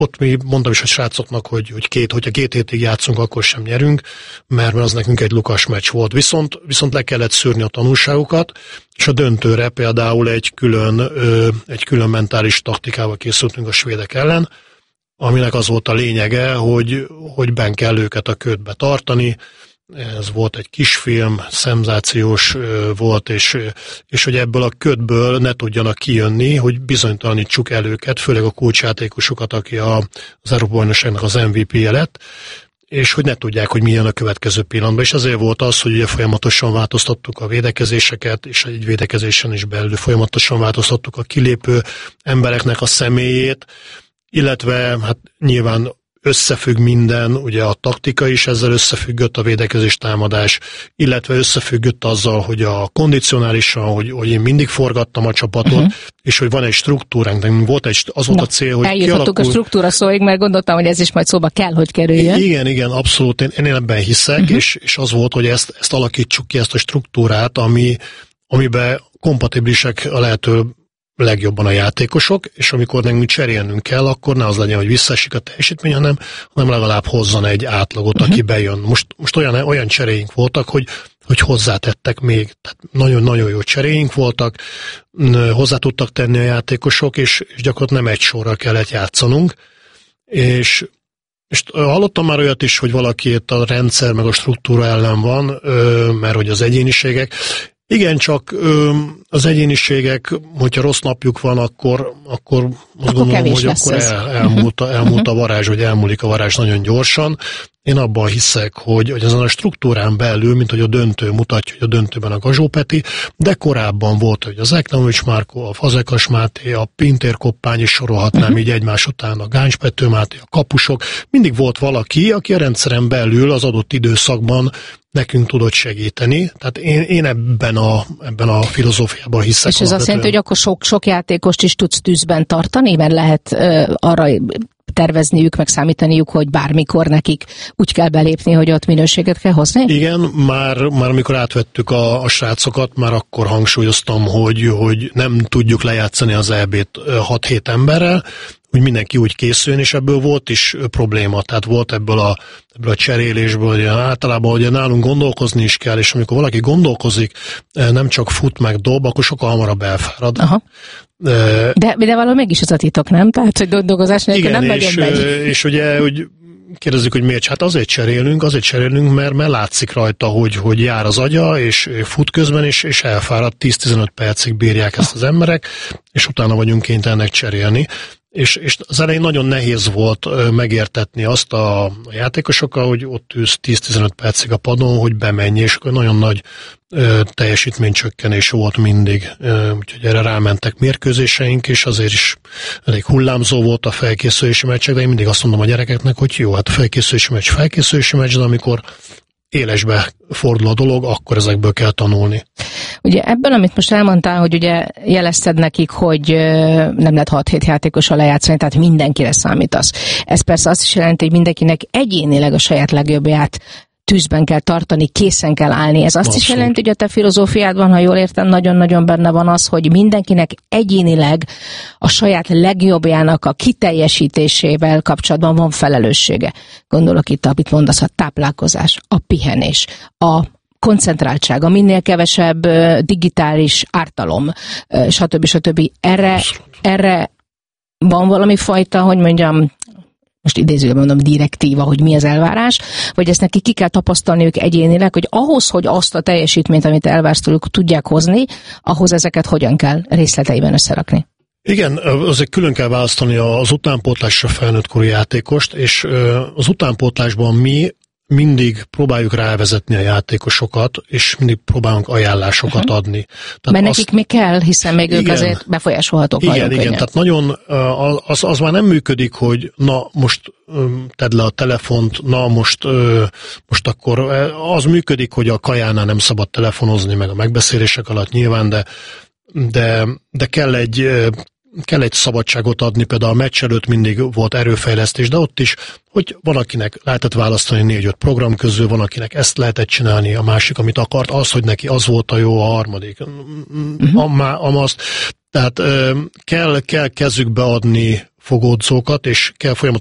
ott mi mondtam is a srácoknak, hogyha 2 hétig játszunk, akkor sem nyerünk, mert az nekünk egy lukas meccs volt. Viszont le kellett szűrni a tanulságokat, és a döntőre például egy külön mentális taktikával készültünk a svédek ellen, aminek az volt a lényege, hogy benn kell őket a ködbe tartani. Ez volt egy kisfilm, szenzációs volt, és hogy ebből a ködből ne tudjanak kijönni, hogy bizonytalanítsuk el őket, főleg a kulcsjátékosokat, aki az Európa-bajnokságnak az MVP-je lett, és hogy ne tudják, hogy mi jön a következő pillanatban. És azért volt az, hogy ugye folyamatosan változtattuk a védekezéseket, és egy védekezésen is belül folyamatosan változtattuk a kilépő embereknek a személyét, illetve hát nyilván összefügg minden, ugye a taktika is ezzel összefüggött, a védekezés támadás, illetve összefüggött azzal, hogy a kondicionálisan, hogy én mindig forgattam a csapatot, és hogy van egy struktúránk, az volt a cél, hogy eljutottuk a struktúra szóig, mert gondoltam, hogy ez is majd szóba kell, hogy kerüljön. Igen, abszolút, én ebben hiszek, és az volt, hogy ezt alakítsuk ki, ezt a struktúrát, amiben kompatibilisek a lehető legjobban a játékosok, és amikor nekünk cserélnünk kell, akkor ne az legyen, hogy visszaesik a teljesítmény, hanem legalább hozzon egy átlagot, aki bejön. Most olyan cseréink voltak, hogy hozzátettek még. Tehát nagyon-nagyon jó cseréink voltak, hozzá tudtak tenni a játékosok, és gyakorlatilag nem egy sorral kellett játszanunk. És hallottam már olyat is, hogy valaki itt a rendszer meg a struktúra ellen van, mert hogy az egyéniségek. Igen, csak az egyéniségek, hogyha rossz napjuk van, akkor azt gondolom, hogy akkor elmúlt a varázs, vagy elmúlik a varázs nagyon gyorsan. Én abban hiszek, hogy ezen a struktúrán belül, mint hogy a döntő mutatja, hogy a döntőben a Gazsó Peti, de korábban volt, hogy az Eknamovics Márko, a Fazekas Máté, a Pintér Koppány is sorolhatnám így egymás után, a Gáncs Pető Máté, a kapusok. Mindig volt valaki, aki a rendszeren belül az adott időszakban nekünk tudott segíteni. Tehát én ebben a filozófiában hiszek. És ez azt jelenti, hogy akkor sok játékost is tudsz tűzben tartani, mert lehet arra tervezniük, meg számítaniuk, hogy bármikor nekik úgy kell belépni, hogy ott minőséget kell hozni? Igen, már amikor átvettük a srácokat, már akkor hangsúlyoztam, hogy nem tudjuk lejátszani az EB-t 6-7 emberrel, hogy mindenki úgy készüljön, és ebből volt is probléma. Tehát volt ebből a cserélésből, hogy általában ugye nálunk gondolkozni is kell, és amikor valaki gondolkozik, nem csak fut meg dob, akkor sokkal hamarabb elfárad. Aha. De valahol mégis az a titok, nem? Tehát, hogy dolgozás nélkül nem nagyon megy. És ugye, hogy kérdezzük, hogy miért? Hát azért cserélünk, mert látszik rajta, hogy jár az agya, és fut közben, és elfárad, 10-15 percig bírják ezt az emberek, és utána vagyunk kénytelenek cserélni. És az elején nagyon nehéz volt megértetni azt a játékosokkal, hogy ott ülsz 10-15 percig a padon, hogy bemenj, és akkor nagyon nagy teljesítménycsökkenés volt mindig. Úgyhogy erre rámentek mérkőzéseink, és azért is elég hullámzó volt a felkészülési meccsek, de én mindig azt mondom a gyerekeknek, hogy jó, hát a felkészülési meccs, de amikor élesbe fordul a dolog, akkor ezekből kell tanulni. Ugye ebből, amit most elmondtál, hogy ugye jelezted nekik, hogy nem lehet 6-7 játékossal lejátszani, tehát mindenkire számítasz. Ez persze azt is jelenti, hogy mindenkinek egyénileg a saját legjobbját tűzben kell tartani, készen kell állni. Ez azt Abszolút. Is jelenti, hogy a te filozófiádban, ha jól értem, nagyon-nagyon benne van az, hogy mindenkinek egyénileg a saját legjobbjának a kiteljesítésével kapcsolatban van felelőssége. Gondolok itt, amit mondasz, a táplálkozás, a pihenés, a koncentráltság, a minél kevesebb digitális ártalom, stb. Erre van valami fajta, hogy mondjam, most idézőben mondom, direktíva, hogy mi az elvárás, vagy ezt neki ki kell tapasztalniuk egyénileg, hogy ahhoz, hogy azt a teljesítményt, amit elvársz tőlük, tudják hozni, ahhoz ezeket hogyan kell részleteiben összerakni? Igen, azért külön kell választani az utánpótlásra felnőttkori játékost, és az utánpótlásban mi mindig próbáljuk rávezetni a játékosokat, és mindig próbálunk ajánlásokat adni. Tehát mert nekik mi kell, hiszen még ők azért befolyásolhatók. Igen, tehát nagyon, az már nem működik, hogy na most tedd le a telefont, na most akkor az működik, hogy a kajánál nem szabad telefonozni, meg a megbeszélések alatt nyilván, de kell egy szabadságot adni, például a meccs előtt mindig volt erőfejlesztés, de ott is, hogy van, akinek lehetett választani 4-5 program közül, van, akinek ezt lehetett csinálni, a másik, amit akart, az, hogy neki az volt a jó, a harmadik. Tehát kell kezükbe adni fogódzókat, és kell folyamatosan